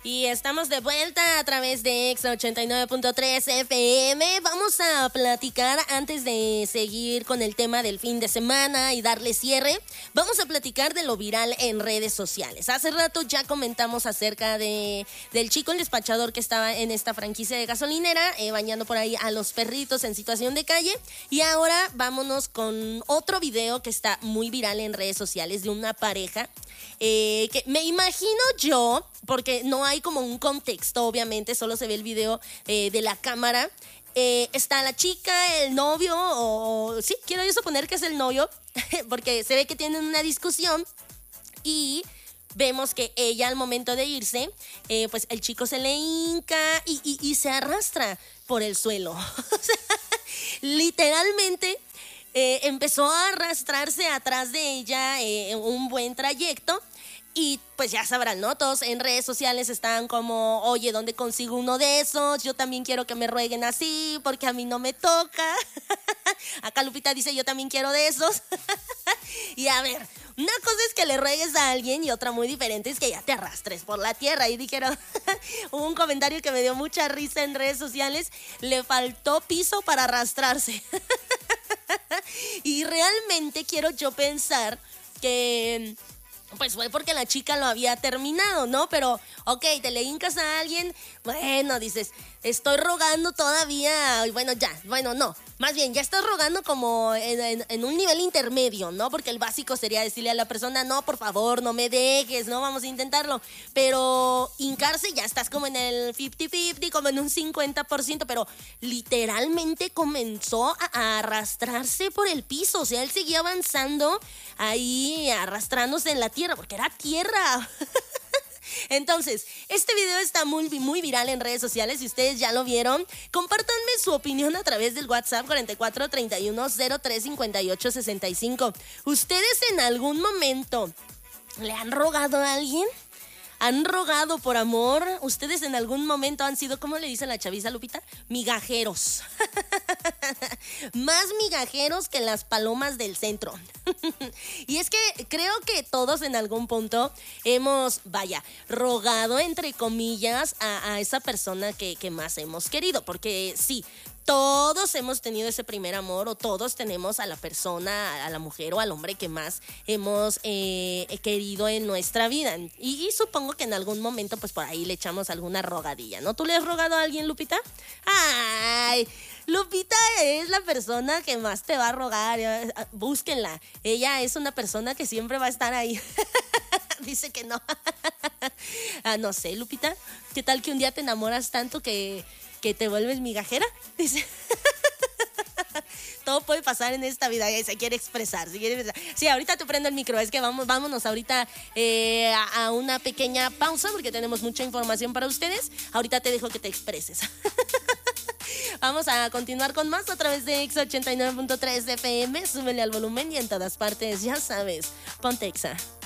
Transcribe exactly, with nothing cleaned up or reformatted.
Y estamos de vuelta a través de Exa ochenta y nueve punto tres F M. Vamos a platicar, antes de seguir con el tema del fin de semana y darle cierre, vamos a platicar de lo viral en redes sociales. Hace rato ya comentamos acerca de del chico, el despachador que estaba en esta franquicia de gasolinera, eh, bañando por ahí a los perritos en situación de calle. Y ahora vámonos con otro video que está muy viral en redes sociales de una pareja. Eh, que me imagino yo, porque no hay como un contexto, obviamente, solo se ve el video eh, de la cámara. Eh, está la chica, el novio, o sí, quiero yo suponer que es el novio, porque se ve que tienen una discusión y vemos que ella, al momento de irse, eh, pues el chico se le hinca y, y, y se arrastra por el suelo. O sea, literalmente eh, empezó a arrastrarse atrás de ella eh, un buen trayecto. Y pues ya sabrán, ¿no? Todos en redes sociales están como, oye, ¿dónde consigo uno de esos? Yo también quiero que me rueguen así, porque a mí no me toca. Acá Lupita dice, yo también quiero de esos. Y a ver, una cosa es que le ruegues a alguien y otra muy diferente es que ya te arrastres por la tierra. Y dijeron, hubo un comentario que me dio mucha risa en redes sociales, le faltó piso para arrastrarse. Y realmente quiero yo pensar que pues fue porque la chica lo había terminado, ¿no? Pero, ok, te le hincas a alguien, bueno, dices, estoy rogando todavía, bueno, ya, bueno, no. Más bien, ya estás rogando como en, en, en un nivel intermedio, ¿no? Porque el básico sería decirle a la persona, no, por favor, no me dejes, no, vamos a intentarlo. Pero hincarse ya estás como en el cincuenta cincuenta, como en un cincuenta por ciento, pero literalmente comenzó a, a arrastrarse por el piso. O sea, él seguía avanzando ahí, arrastrándose en la tierra, porque era tierra. Entonces, este video está muy, muy viral en redes sociales. Si ustedes ya lo vieron, compártanme su opinión a través del WhatsApp cuarenta y cuatro, treinta y uno, cero tres, cincuenta y ocho, sesenta y cinco. ¿Ustedes en algún momento le han rogado a alguien? ¿Han rogado por amor? ¿Ustedes en algún momento han sido, cómo le dice la chaviza, Lupita? Migajeros. Más migajeros que las palomas del centro. Y es que creo que todos en algún punto hemos, vaya, rogado entre comillas a, a esa persona que, que más hemos querido. Porque sí, todos hemos tenido ese primer amor, o todos tenemos a la persona, a la mujer o al hombre que más hemos eh, querido en nuestra vida. Y, y supongo que en algún momento pues por ahí le echamos alguna rogadilla, ¿no? ¿Tú le has rogado a alguien, Lupita? ¡Ay! Lupita es la persona que más te va a rogar. Búsquenla. Ella es una persona que siempre va a estar ahí. Dice que no. Ah, no sé, Lupita. ¿Qué tal que un día te enamoras tanto que... que te vuelves migajera? Dice. Todo puede pasar en esta vida. Se quiere expresar, se quiere expresar. Sí, ahorita te prendo el micro. Es que vamos, vámonos ahorita eh, a, a una pequeña pausa porque tenemos mucha información para ustedes. Ahorita te dejo que te expreses. Vamos a continuar con más a través de Exa ochenta y nueve punto tres F M. Súbele al volumen y en todas partes, ya sabes, ponte Exa.